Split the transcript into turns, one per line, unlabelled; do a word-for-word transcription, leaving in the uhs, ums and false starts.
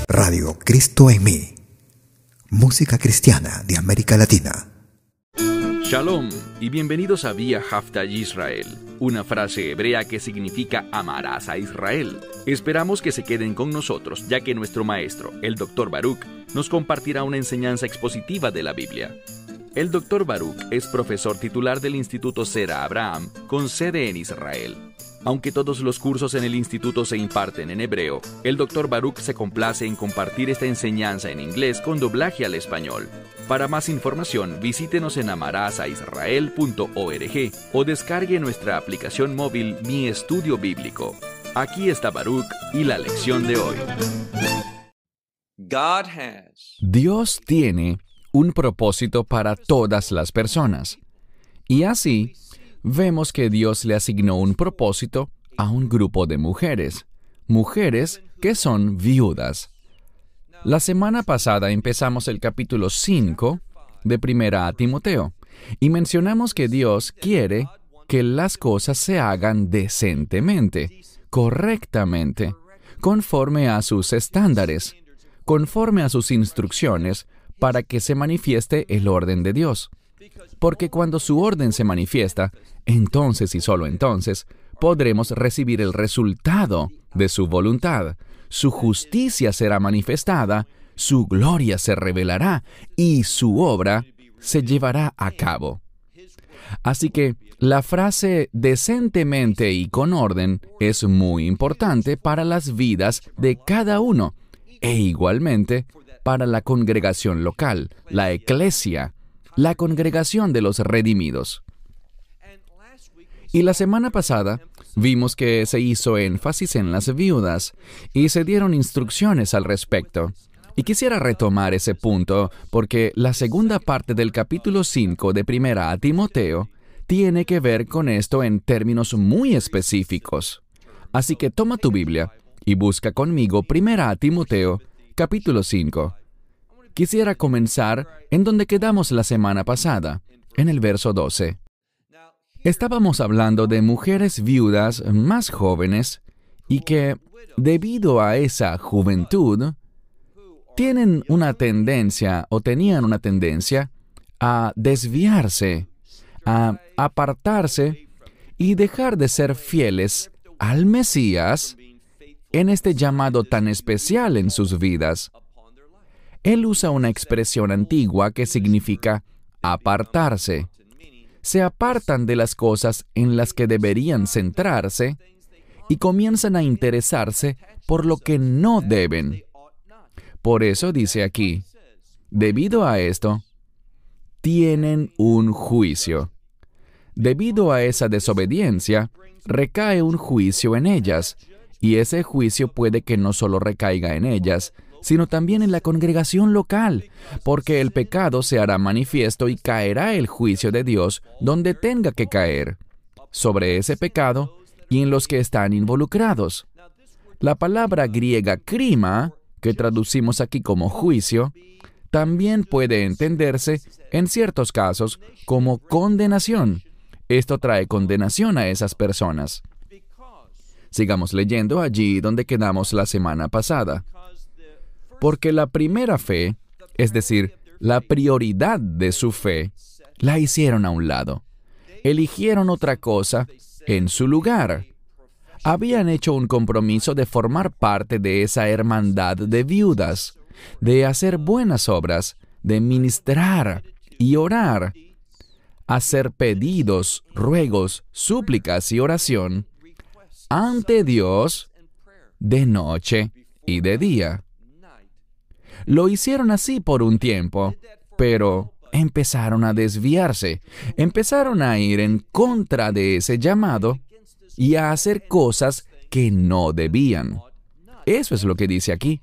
Radio Cristo en mí. Música cristiana de América Latina.
Shalom y bienvenidos a Vía Haftaj Israel, una frase hebrea que significa amarás a Israel. Esperamos que se queden con nosotros, ya que nuestro maestro, el doctor Baruch, nos compartirá una enseñanza expositiva de la Biblia. El doctor Baruch es profesor titular del Instituto Zera Abraham, con sede en Israel. Aunque todos los cursos en el instituto se imparten en hebreo, el doctor Baruch se complace en compartir esta enseñanza en inglés con doblaje al español. Para más información, visítenos en amarasaisrael punto org o descargue nuestra aplicación móvil Mi Estudio Bíblico. Aquí está Baruch y la lección de hoy.
Dios tiene un propósito para todas las personas. Y así, vemos que Dios le asignó un propósito a un grupo de mujeres, mujeres que son viudas. La semana pasada empezamos el capítulo cinco de Primera a Timoteo y mencionamos que Dios quiere que las cosas se hagan decentemente, correctamente, conforme a sus estándares, conforme a sus instrucciones, para que se manifieste el orden de Dios. Porque cuando su orden se manifiesta, entonces y solo entonces, podremos recibir el resultado de su voluntad. Su justicia será manifestada, su gloria se revelará y su obra se llevará a cabo. Así que la frase decentemente y con orden es muy importante para las vidas de cada uno e igualmente para la congregación local, la eclesia, la congregación de los redimidos. Y la semana pasada vimos que se hizo énfasis en las viudas y se dieron instrucciones al respecto. Y quisiera retomar ese punto porque la segunda parte del capítulo cinco de Primera a Timoteo tiene que ver con esto en términos muy específicos. Así que toma tu Biblia y busca conmigo Primera a Timoteo, capítulo cinco. Quisiera comenzar en donde quedamos la semana pasada, en el verso doce. Estábamos hablando de mujeres viudas más jóvenes y que, debido a esa juventud, tienen una tendencia o tenían una tendencia a desviarse, a apartarse y dejar de ser fieles al Mesías en este llamado tan especial en sus vidas. Él usa una expresión antigua que significa apartarse. Se apartan de las cosas en las que deberían centrarse y comienzan a interesarse por lo que no deben. Por eso dice aquí, debido a esto, tienen un juicio. Debido a esa desobediencia, recae un juicio en ellas, y ese juicio puede que no solo recaiga en ellas, sino también en la congregación local, porque el pecado se hará manifiesto y caerá el juicio de Dios donde tenga que caer, sobre ese pecado y en los que están involucrados. La palabra griega krima, que traducimos aquí como juicio, también puede entenderse, en ciertos casos, como condenación. Esto trae condenación a esas personas. Sigamos leyendo allí donde quedamos la semana pasada. Porque la primera fe, es decir, la prioridad de su fe, la hicieron a un lado. Eligieron otra cosa en su lugar. Habían hecho un compromiso de formar parte de esa hermandad de viudas, de hacer buenas obras, de ministrar y orar, hacer pedidos, ruegos, súplicas y oración ante Dios de noche y de día. Lo hicieron así por un tiempo, pero empezaron a desviarse, empezaron a ir en contra de ese llamado y a hacer cosas que no debían. Eso es lo que dice aquí.